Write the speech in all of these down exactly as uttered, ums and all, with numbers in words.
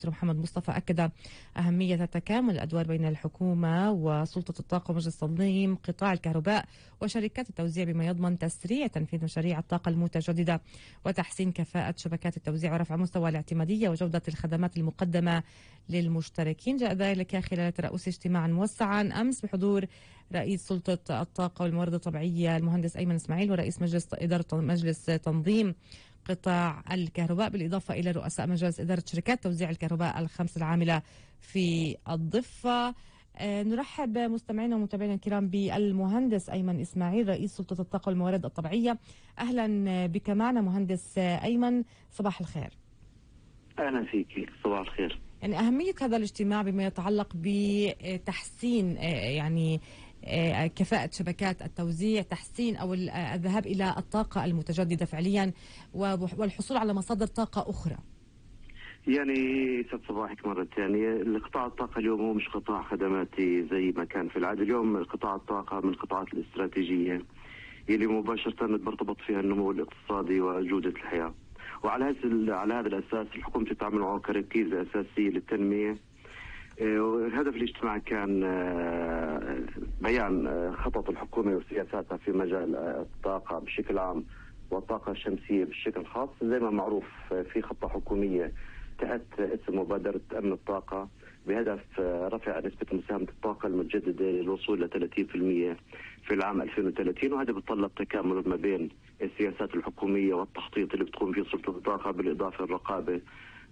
محمد مصطفى أكد أهمية تكامل الأدوار بين الحكومة وسلطة الطاقة ومجلس تنظيم قطاع الكهرباء وشركات التوزيع بما يضمن تسريع تنفيذ مشاريع الطاقة المتجددة وتحسين كفاءة شبكات التوزيع ورفع مستوى الاعتمادية وجودة الخدمات المقدمة للمشتركين. جاء ذلك خلال ترأس اجتماعا موسعا أمس بحضور رئيس سلطة الطاقة والموارد الطبيعية المهندس أيمن إسماعيل ورئيس مجلس إدارة مجلس تنظيم قطاع الكهرباء، بالإضافة إلى رؤساء مجلس إدارة شركات توزيع الكهرباء الخمس العاملة في الضفة. أه نرحب مستمعينا ومتابعينا الكرام بالمهندس أيمن إسماعيل رئيس سلطة الطاقة والموارد الطبيعية. أهلا بك معنا مهندس أيمن، صباح الخير. أهلا فيك، صباح الخير. يعني أهمية هذا الاجتماع بما يتعلق بتحسين يعني كفاءة شبكات التوزيع، تحسين أو الذهاب إلى الطاقة المتجددة فعليا والحصول على مصادر طاقة أخرى. يعني يسعد صباحك مرة ثانية. قطاع الطاقة اليوم هو مش قطاع خدماتي زي ما كان في العادة. اليوم قطاع الطاقة من القطاعات الاستراتيجية اللي مباشرة مرتبط فيها النمو الاقتصادي وجودة الحياة، وعلى هذا على هذا الأساس الحكومة تتعامل معه كركيزة أساسية للتنمية. هدف الاجتماع كان بيان خطط الحكومة وسياساتها في مجال الطاقة بشكل عام والطاقة الشمسية بشكل خاص. زي ما معروف في خطة حكومية تحت اسم مبادرة أمن الطاقة بهدف رفع نسبة مساهمة الطاقة المتجددة للوصول ل ثلاثين بالمئة في العام ألفين وثلاثين، وهذا بيتطلب تكامل ما بين السياسات الحكومية والتخطيط اللي بتقوم فيه سلطة الطاقة، بالإضافة للرقابة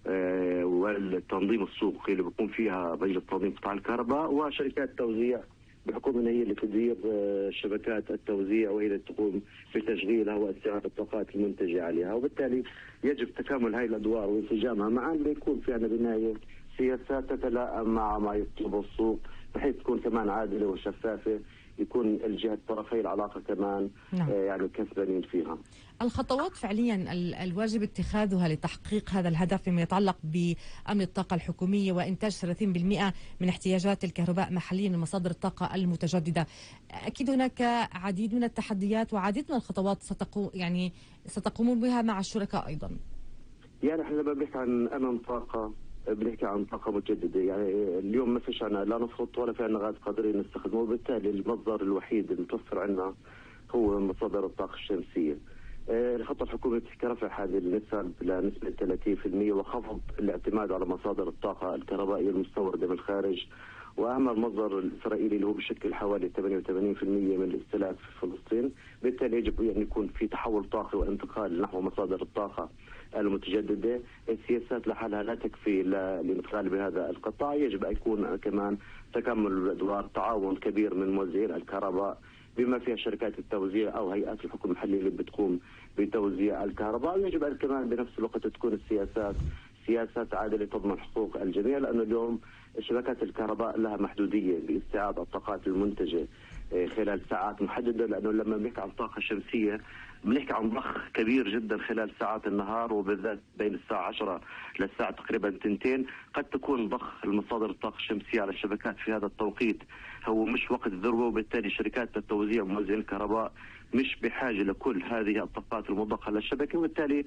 آه والتنظيم السوقي اللي بيكون فيها مجلس تنظيم قطاع الكهرباء، وشركات التوزيع بحكم ان هي اللي تدير آه شبكات التوزيع وهي اللي تقوم بتشغيلها واستيعاب الطاقات المنتجة عليها. وبالتالي يجب تكامل هاي الادوار وانسجامها معا ليكون في عندنا بالنهاية سياسات تتلائم مع ما يطلبه السوق، بحيث تكون كمان عادلة وشفافة، يكون الجهة الطرفي العلاقة كمان نعم. آه يعني كسبانين فيها. الخطوات فعليا الواجب اتخاذها لتحقيق هذا الهدف فيما يتعلق بأمن الطاقة الحكومية وإنتاج ثلاثين بالمئة من احتياجات الكهرباء محليا من مصادر الطاقة المتجددة. أكيد هناك عديد من التحديات وعديد من الخطوات ستقو يعني ستقومون بها مع الشركاء أيضا. يعني احنا لما بنحكي عن أمن طاقة بنحكي عن طاقة متجددة. يعني اليوم ما فيش عنا لا نفط ولا في عنا غاز قادرين نستخدمه، وبالتالي المصدر الوحيد المتوفر عنا هو مصادر الطاقة الشمسية. الخطة الحكومية بتحكي رفع هذه النسب لنسبة ثلاثين بالمئة وخفض الاعتماد على مصادر الطاقة الكهربائية المستوردة من الخارج، وأهم المصدر الإسرائيلي اللي هو بشكل حوالي ثمانية وثمانين بالمئة من الاستهلاك في فلسطين. بالتالي يجب أن يكون في تحول طاقي وانتقال نحو مصادر الطاقة المتجددة. السياسات لحالها لا تكفي للانتقال بهذا القطاع، يجب أن يكون كمان تكامل الأدوار، تعاون كبير من موزعين الكهرباء بما فيها شركات التوزيع أو هيئات الحكم المحلي اللي بتقوم بتوزيع الكهرباء. ويجب أن كمان بنفس الوقت تكون السياسات سياسات عادلة تضمن حقوق الجميع، لأنه اليوم شبكات الكهرباء لها محدودية باستيعاب الطاقات المنتجة خلال ساعات محددة، لأنه لما بنحكي عن طاقة شمسية بنحكي عن ضخ كبير جدا خلال ساعات النهار، وبالذات بين الساعة عشرة للساعة تقريبا تنتين قد تكون ضخ المصادر الطاقة الشمسية على الشبكات في هذا التوقيت هو مش وقت الذروة، وبالتالي شركات التوزيع وموزعين الكهرباء مش بحاجة لكل هذه الطاقات المضخة للشبكة. وبالتالي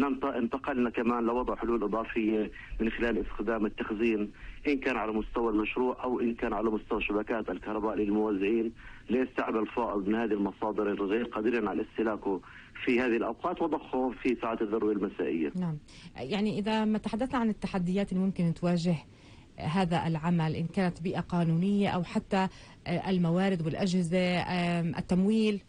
انتقلنا كمان لوضع حلول إضافية من خلال استخدام التخزين إن كان على مستوى المشروع أو إن كان على مستوى شبكات الكهرباء للموزعين لاستيعاب الفائض من هذه المصادر الغير قادرين على استهلاكه في هذه الأوقات وضخه في ساعات الذروة المسائية. نعم، يعني إذا ما تحدثنا عن التحديات اللي ممكن تواجه هذا العمل إن كانت بيئة قانونية أو حتى الموارد والأجهزة التمويل.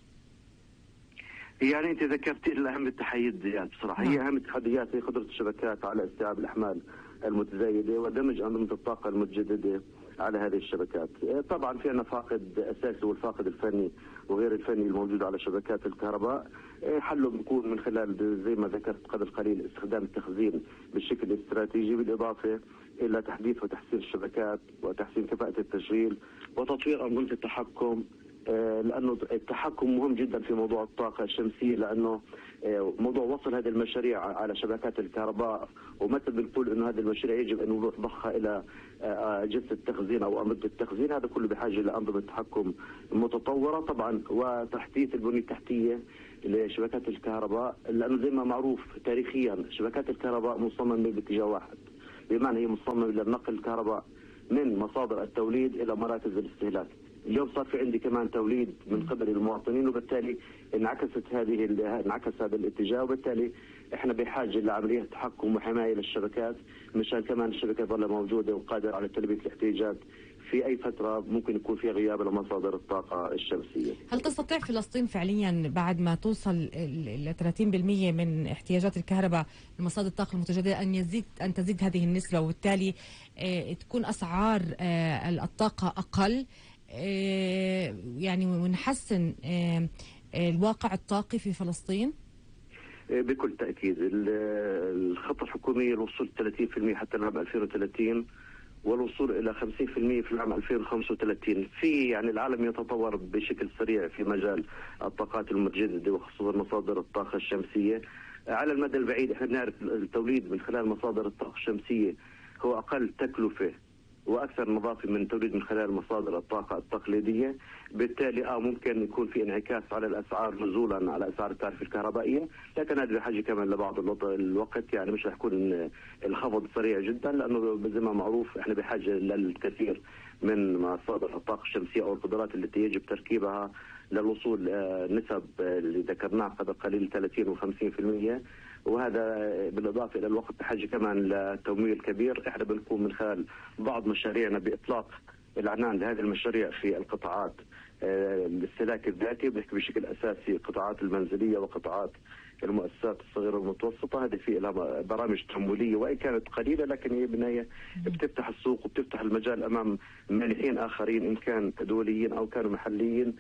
يعني أنت ذكرت أهم التحديات بصراحة. نعم. هي أهم التحديات هي قدرة الشبكات على استيعاب الأحمال المتزايدة ودمج أنظمة الطاقة المتجددة على هذه الشبكات. طبعا في عندنا فاقد أساسي والفاقد الفني وغير الفني الموجود على شبكات الكهرباء. حله بيكون من خلال زي ما ذكرت قبل قليل استخدام التخزين بالشكل الاستراتيجي، بالإضافة إلى تحديث وتحسين الشبكات وتحسين كفاءة التشغيل وتطوير أنظمة التحكم، لأنه التحكم مهم جدا في موضوع الطاقة الشمسية، لأنه موضوع وصل هذه المشاريع على شبكات الكهرباء ومتى بنقول انه هذه المشاريع يجب ان نروح ضخها الى اجهزه التخزين او انظمه التخزين، هذا كله بحاجه لانظمه تحكم متطوره طبعا، وتحديث البنيه التحتيه لشبكات الكهرباء، لانه زي ما معروف تاريخيا شبكات الكهرباء مصممه باتجاه واحد، بمعنى هي مصممة لنقل الكهرباء من مصادر التوليد إلى مراكز الاستهلاك. اليوم صار في عندي كمان توليد من قبل المواطنين، وبالتالي انعكست هذه انعكس هذا الاتجاه، وبالتالي احنا بحاجه لعمليه تحكم وحمايه للشبكات مشان كمان الشبكه تظل موجوده وقادره على تلبيه الاحتياجات في اي فتره ممكن يكون فيها غياب لمصادر الطاقه الشمسيه. هل تستطيع فلسطين فعليا بعد ما توصل ل ثلاثين بالمئة من احتياجات الكهرباء لمصادر الطاقه المتجدده ان يزيد ان تزيد هذه النسبه، وبالتالي تكون اسعار الطاقه اقل يعني ونحسن الواقع الطاقي في فلسطين؟ بكل تأكيد الخطة الحكومية الوصول ثلاثين بالمئة حتى العام ألفين وثلاثين والوصول إلى خمسين بالمئة في العام ألفين وخمسة وثلاثين. في يعني العالم يتطور بشكل سريع في مجال الطاقات المتجددة وخصوصا مصادر الطاقة الشمسية. على المدى البعيد احنا بنعرف التوليد من خلال مصادر الطاقة الشمسية هو أقل تكلفة واكثر نظافه من توليد من خلال مصادر الطاقه التقليديه، بالتالي اه ممكن يكون في انعكاس على الاسعار نزولا على اسعار التعرفه الكهربائيه، لكن هذا بحاجه كمان لبعض الوقت، يعني مش رح يكون الخفض سريع جدا لانه زي ما معروف احنا بحاجه للكثير من مصادر الطاقه الشمسيه او القدرات التي يجب تركيبها للوصول نسب اللي ذكرناها قبل قليل ثلاثين وخمسين بالمئة، وهذا بالاضافه الى الوقت بحاجه كمان لتمويل كبير. احنا بنكون من خلال بعض مشاريعنا باطلاق العنان لهذه المشاريع في القطاعات الاستهلاك الذاتي، بنحكي بشكل اساسي القطاعات المنزليه وقطاعات المؤسسات الصغيره والمتوسطه. هذه في لها برامج تمويليه وان كانت قليله، لكن هي بالنهايه بتفتح السوق وبتفتح المجال امام مانحين اخرين ان كان دوليين او كانوا محليين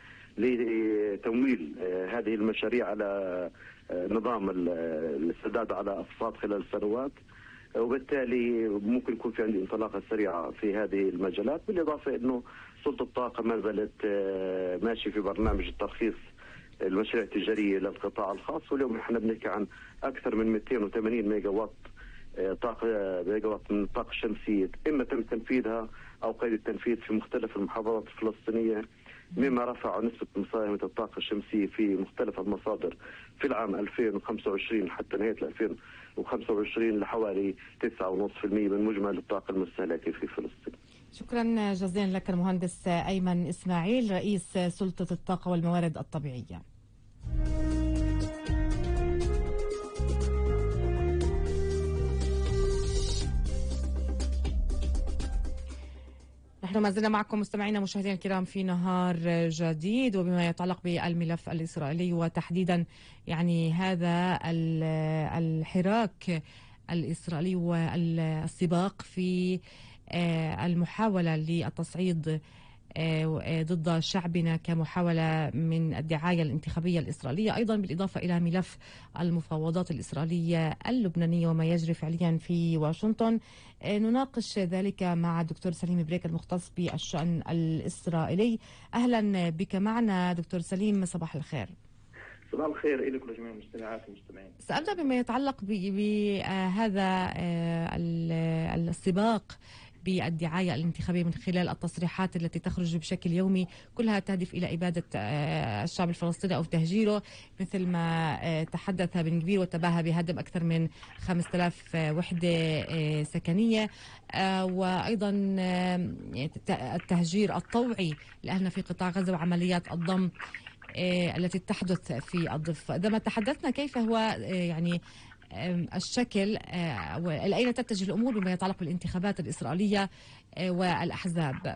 لتمويل هذه المشاريع على نظام السداد على اقساط خلال السنوات، وبالتالي ممكن يكون في عندي انطلاقه سريعه في هذه المجالات. بالاضافه انه سلطه الطاقه ما زالت ماشي في برنامج الترخيص المشاريع التجاريه للقطاع الخاص، واليوم احنا بنحكي عن اكثر من مئتين وثمانين ميجا وات طاقه ميجا وات من الطاقه الشمسيه اما تم تنفيذها او قيد التنفيذ في مختلف المحافظات الفلسطينيه، مما رفع نسبة مساهمة الطاقة الشمسية في مختلف المصادر في العام ألفين وخمسة وعشرين حتى نهاية ألفين وخمسة وعشرين لحوالي تسعة فاصلة خمسة بالمئة من مجمل الطاقة المستهلكة في فلسطين. شكرا جزيلا لك المهندس أيمن إسماعيل رئيس سلطة الطاقة والموارد الطبيعية. نحن ما زلنا معكم مستمعينا مشاهدينا الكرام في نهار جديد، وبما يتعلق بالملف الإسرائيلي وتحديدا يعني هذا الحراك الإسرائيلي والسباق في المحاولة للتصعيد ضد شعبنا كمحاولة من الدعاية الانتخابية الإسرائيلية، أيضا بالإضافة إلى ملف المفاوضات الإسرائيلية اللبنانية وما يجري فعليا في واشنطن. نناقش ذلك مع الدكتور سليم بريك المختص بالشأن الإسرائيلي. أهلا بك معنا دكتور سليم، صباح الخير. صباح الخير لكم جميع المستمعات والمستمعين. سأبدأ بما يتعلق بهذا السباق بالدعاية الانتخابية من خلال التصريحات التي تخرج بشكل يومي كلها تهدف إلى إبادة الشعب الفلسطيني أو تهجيره، مثل ما تحدث بن كبير وتباهى بهدم أكثر من خمسة آلاف وحدة سكنية، وأيضا التهجير الطوعي لأهلنا في قطاع غزة وعمليات الضم التي تحدث في الضفة. عندما تحدثنا كيف هو يعني الشكل أين تتجه الأمور بما يتعلق بالانتخابات الإسرائيلية والأحزاب؟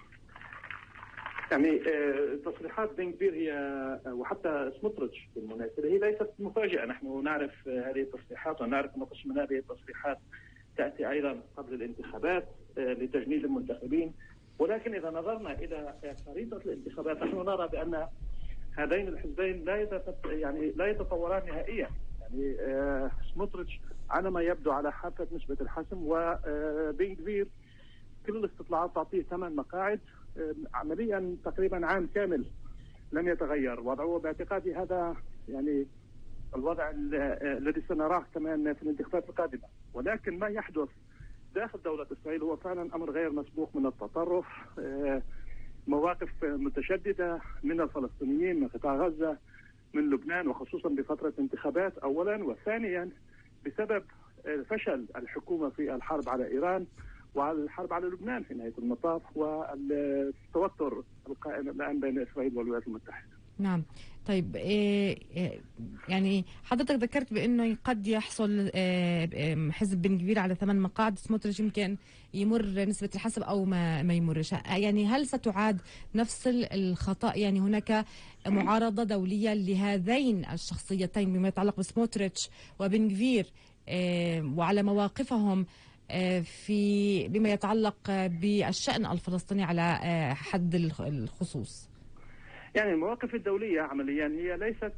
يعني تصريحات بن كبير هي وحتى سموتريتش بالمناسبة هي ليست مفاجئة. نحن نعرف هذه التصريحات ونعرف أن قسم من هذه التصريحات تأتي أيضا قبل الانتخابات لتجنيد المنتخبين، ولكن إذا نظرنا إلى خريطة الانتخابات نحن نرى بأن هذين الحزبين لا يعني لا يتطوران نهائيا. يعني سموتريتش على ما يبدو على حافة نسبة الحسم، وبن كبير كل الاستطلاعات تعطيه ثمان مقاعد، عمليا تقريبا عام كامل لم يتغير وضعه. باعتقادي هذا يعني الوضع الذي سنراه كمان في الانتخابات القادمة. ولكن ما يحدث داخل دولة إسرائيل هو فعلا أمر غير مسبوق من التطرف، مواقف متشددة من الفلسطينيين من قطاع غزة من لبنان، وخصوصا بفترة انتخابات أولا، وثانيا بسبب فشل الحكومة في الحرب على إيران وعلى الحرب على لبنان في نهاية المطاف، والتوتر القائم الآن بين إسرائيل والولايات المتحدة. نعم. طيب إيه يعني حضرتك ذكرت بأنه قد يحصل حزب بن كبير على ثمان مقاعد، سموتريتش يمكن يمر نسبة الحسب أو ما ما يمرش، يعني هل ستعاد نفس الخطأ؟ يعني هناك معارضة دولية لهذين الشخصيتين بما يتعلق بسموتريتش وبن كبير وعلى مواقفهم في بما يتعلق بالشأن الفلسطيني على حد الخصوص. يعني المواقف الدولية عمليا هي ليست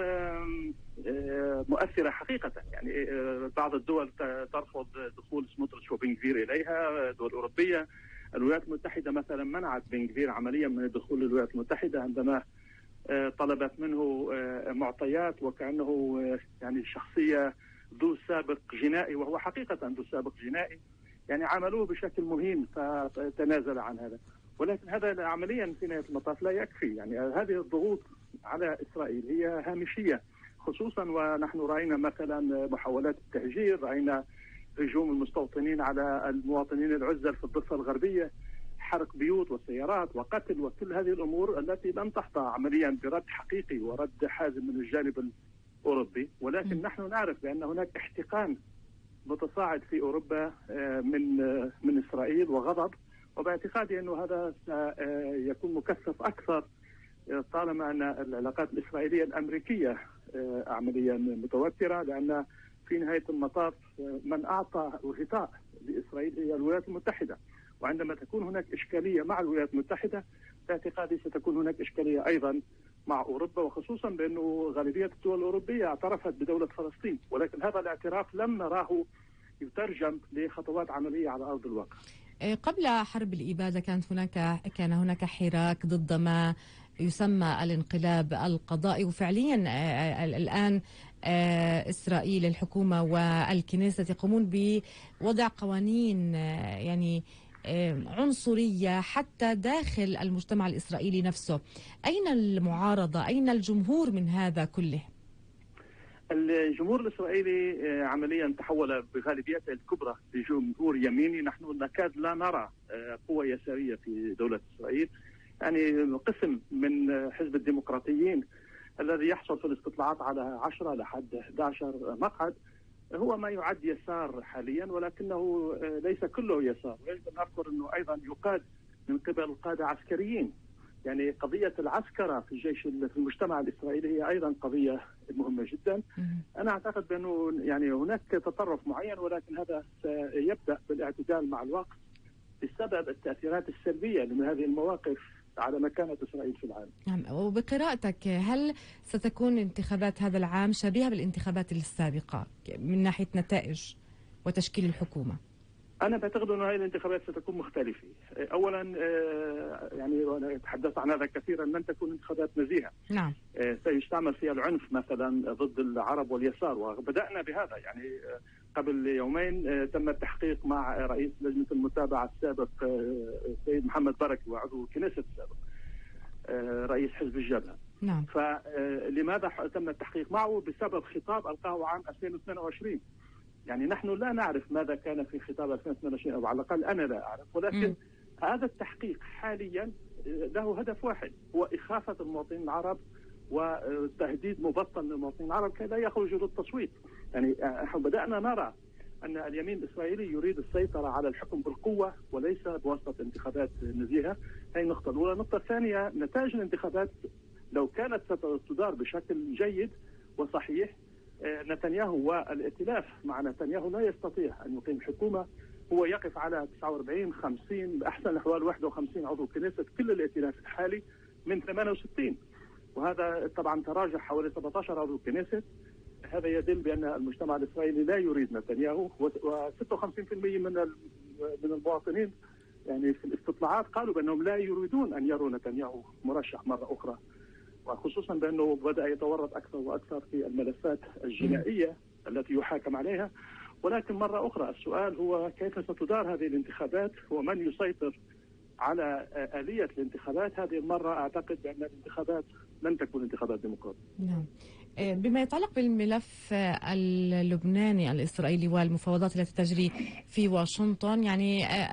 مؤثرة حقيقة. يعني بعض الدول ترفض دخول سموتريتش وبن كبير إليها، دول أوروبية. الولايات المتحدة مثلا منعت بن كبير عمليا من الدخول للولايات المتحدة عندما طلبت منه معطيات وكأنه يعني شخصية ذو سابق جنائي، وهو حقيقة ذو سابق جنائي. يعني عاملوه بشكل مهين فتنازل عن هذا، ولكن هذا عمليا في نهاية المطاف لا يكفي. يعني هذه الضغوط على إسرائيل هي هامشية، خصوصا ونحن رأينا مثلا محاولات التهجير، رأينا هجوم المستوطنين على المواطنين العزل في الضفة الغربية، حرق بيوت وسيارات وقتل وكل هذه الأمور التي لم تحظى عمليا برد حقيقي ورد حازم من الجانب الأوروبي. ولكن نحن نعرف بأن هناك احتقان متصاعد في أوروبا من من إسرائيل وغضب، وباعتقادي أنه هذا سيكون مكثف أكثر طالما أن العلاقات الإسرائيلية الأمريكية عمليا متوترة، لأن في نهاية المطاف من أعطى الغطاء لإسرائيل هي الولايات المتحدة، وعندما تكون هناك إشكالية مع الولايات المتحدة باعتقادي ستكون هناك إشكالية أيضا مع أوروبا، وخصوصا بأنه غالبية الدول الأوروبية اعترفت بدولة فلسطين، ولكن هذا الاعتراف لم نراه يترجم لخطوات عملية على أرض الواقع. قبل حرب الإبادة كانت هناك كان هناك حراك ضد ما يسمى الانقلاب القضائي، وفعليا الآن إسرائيل الحكومة والكنيسة يقومون بوضع قوانين يعني عنصرية حتى داخل المجتمع الإسرائيلي نفسه. أين المعارضة؟ أين الجمهور من هذا كله؟ الجمهور الإسرائيلي عمليا تحول بغالبيته الكبرى لجمهور يميني. نحن نكاد لا نرى قوة يسارية في دولة إسرائيل. يعني قسم من حزب الديمقراطيين الذي يحصل في الاستطلاعات على عشرة لحد أحد عشر مقعد هو ما يعد يسار حاليا، ولكنه ليس كله يسار. ويجب أن أذكر أنه أيضا يقاد من قبل قادة عسكريين. يعني قضية العسكرة في الجيش في المجتمع الإسرائيلي هي أيضا قضية مهمة جدا. أنا أعتقد بأنه يعني هناك تطرف معين، ولكن هذا سيبدأ بالاعتدال مع الوقت بسبب التأثيرات السلبية من هذه المواقف على مكانة إسرائيل في العالم. نعم. وبقراءتك هل ستكون انتخابات هذا العام شبيهة بالانتخابات السابقة من ناحية نتائج وتشكيل الحكومة؟ أنا بعتقد أن هذه الانتخابات ستكون مختلفة. أولا يعني وأنا تحدثت عن هذا كثيرا، لن تكون انتخابات نزيهة. نعم. سيستعمل فيها العنف مثلا ضد العرب واليسار، وبدأنا بهذا. يعني قبل يومين تم التحقيق مع رئيس لجنة المتابعة السابق السيد محمد بركة وعضو الكنيسة السابق رئيس حزب الجبهة. نعم. فلماذا تم التحقيق معه؟ بسبب خطاب ألقاه عام ألفين واثنين وعشرين. يعني نحن لا نعرف ماذا كان في خطاب ألفين واثنين وعشرين، أو على الأقل أنا لا أعرف، ولكن م. هذا التحقيق حاليا له هدف واحد، هو إخافة المواطنين العرب وتهديد مبطن للمواطنين العرب كي لا يخرجوا للتصويت. يعني نحن بدأنا نرى أن اليمين الإسرائيلي يريد السيطرة على الحكم بالقوة وليس بواسطة انتخابات نزيهة. هذه النقطة الأولى. النقطة الثانية، نتائج الانتخابات لو كانت ستدار بشكل جيد وصحيح، نتنياهو والائتلاف مع نتنياهو لا يستطيع أن يقيم حكومة. هو يقف على تسعة وأربعين خمسين بأحسن الأحوال واحد وخمسين عضو كنيسة، كل الائتلاف الحالي من ثمانية وستين، وهذا طبعا تراجع حوالي سبعة عشر عضو كنيسة. هذا يدل بأن المجتمع الإسرائيلي لا يريد نتنياهو، وستة وخمسين بالمئة من من المواطنين يعني في الاستطلاعات قالوا بأنهم لا يريدون أن يروا نتنياهو مرشح مرة أخرى، وخصوصا بأنه بدأ يتورط أكثر وأكثر في الملفات الجنائية التي يحاكم عليها. ولكن مرة أخرى السؤال هو كيف ستدار هذه الانتخابات ومن يسيطر على آلية الانتخابات. هذه المرة أعتقد بأن الانتخابات لن تكون انتخابات ديمقراطية. نعم. بما يتعلق بالملف اللبناني الإسرائيلي والمفاوضات التي تجري في واشنطن، يعني